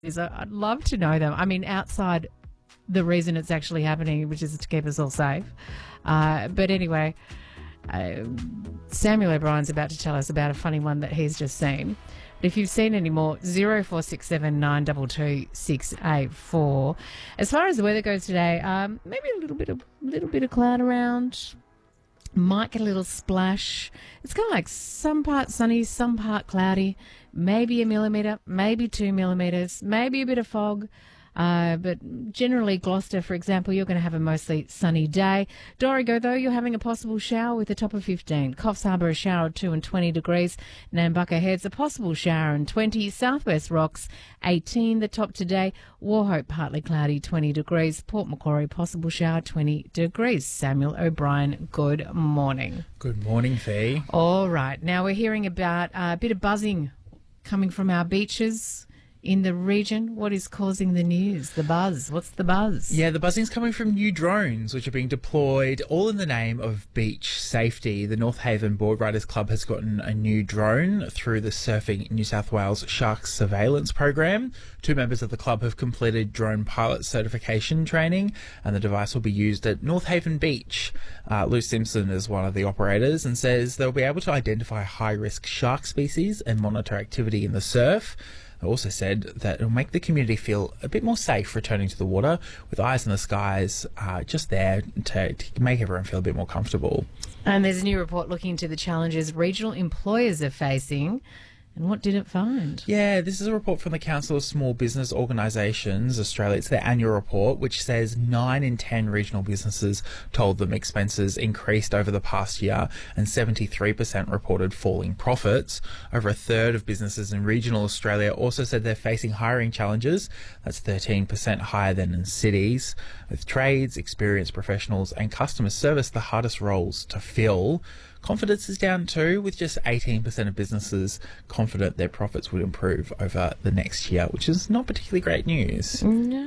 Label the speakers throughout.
Speaker 1: is I'd love to know them. I mean, outside the reason it's actually happening, which is to keep us all safe. But anyway, Samuel O'Brien's about to tell us about a funny one that he's just seen. But if you've seen any more, 0467 922 684. As far as the weather goes today, maybe a little bit of cloud around. Might get a little splash. It's kind of like some part sunny, some part cloudy, maybe 1 millimetre, maybe 2 millimetres, maybe a bit of fog. But generally, Gloucester, for example, you're going to have a mostly sunny day. Dorrigo, though, you're having a possible shower with a top of 15. Coffs Harbour, a shower of 2 and 20 degrees. Nambucca Heads, a possible shower and 20. Southwest Rocks, 18. The top today. Wauchope, partly cloudy, 20 degrees. Port Macquarie, possible shower, 20 degrees. Samuel O'Brien, good morning.
Speaker 2: Good morning, Fee.
Speaker 1: All right. Now we're hearing about a bit of buzzing coming from our beaches in the region. What is causing the news? The buzz. What's the buzz?
Speaker 2: Yeah, the buzzing's coming from new drones, which are being deployed all in the name of beach safety. The North Haven Board Riders Club has gotten a new drone through the Surfing New South Wales Shark Surveillance Program. 2 members of the club have completed drone pilot certification training, and the device will be used at North Haven Beach. Lou Simpson is one of the operators and says they'll be able to identify high-risk shark species and monitor activity in the surf. They also said that it'll make the community feel a bit more safe returning to the water, with eyes in the skies just there to make everyone feel a bit more comfortable.
Speaker 1: And there's a new report looking into the challenges regional employers are facing. And what did it find?
Speaker 2: Yeah, this is a report from the Council of Small Business Organisations Australia. It's their annual report, which says 9 in 10 regional businesses told them expenses increased over the past year, and 73% reported falling profits. Over a third of businesses in regional Australia also said they're facing hiring challenges. That's 13% higher than in cities, with trades, experienced professionals and customer service the hardest roles to fill. Confidence is down too, with just 18% of businesses confident their profits would improve over the next year, which is not particularly great news.
Speaker 1: No,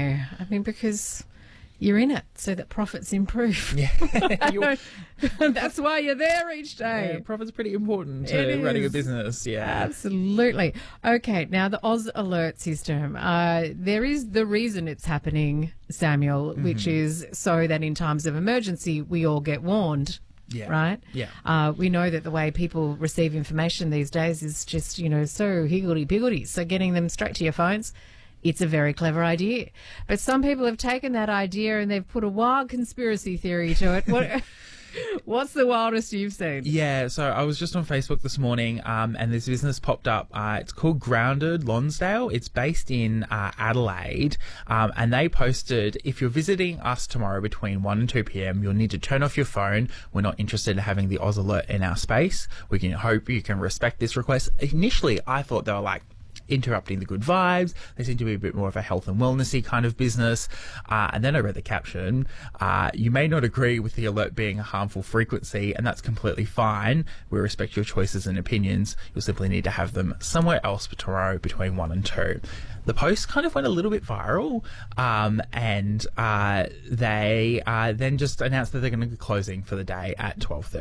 Speaker 1: I mean, because you're in it so that profits improve.
Speaker 2: Yeah,
Speaker 1: that's why you're there each day.
Speaker 2: Yeah, profit's pretty important to running a business. Yeah,
Speaker 1: absolutely. Okay, now the Oz Alert system. There is the reason it's happening, Samuel, which is so that in times of emergency we all get warned.
Speaker 2: Yeah.
Speaker 1: Right?
Speaker 2: Yeah.
Speaker 1: We know that the way people receive information these days is just, so higgledy-piggledy. So getting them straight to your phones, it's a very clever idea. But some people have taken that idea and they've put a wild conspiracy theory to it. What's the wildest you've seen?
Speaker 2: Yeah, so I was just on Facebook this morning and this business popped up. It's called Grounded Lonsdale. It's based in Adelaide and they posted, if you're visiting us tomorrow between 1 and 2 p.m, you'll need to turn off your phone. We're not interested in having the Oz Alert in our space. We can hope you can respect this request. Initially, I thought they were like, interrupting the good vibes. They seem to be a bit more of a health and wellnessy kind of business. And then I read the caption, you may not agree with the alert being a harmful frequency, and that's completely fine. We respect your choices and opinions. You'll simply need to have them somewhere else for tomorrow between 1 and 2. The post kind of went a little bit viral, and they then just announced that they're going to be closing for the day at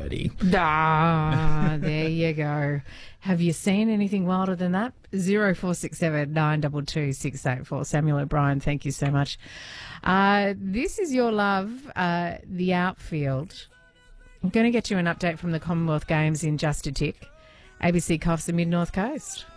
Speaker 2: 12:30.
Speaker 1: There you go. Have you seen anything wilder than that? 0467 922 684. Samuel O'Brien, thank you so much. This is your love, the outfield. I'm going to get you an update from the Commonwealth Games in just a tick. ABC Coffs, the Mid-North Coast.